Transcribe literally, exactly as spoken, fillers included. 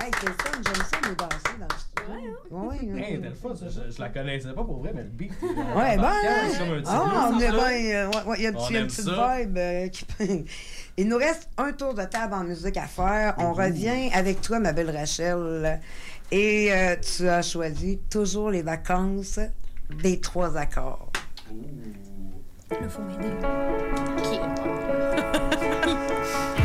Hey, c'est le fun, j'aime ça, nous danser dans le studio. Ouais, hein? Oui, oui. Hey, t'es le fun, ça. Je, je la connaissais pas pour vrai, mais le beat. Ouais, ben. C'est comme un petit Ah, on blues, est là. bien. euh, ouais, ouais, il y a, un On petit- une aime petite ça. vibe. euh, qui peut- Il nous reste un tour de table en musique à faire. On Ouh. revient avec toi, ma belle Rachel. Et euh, tu as choisi toujours les vacances des trois accords. Là, faut m'aider. OK.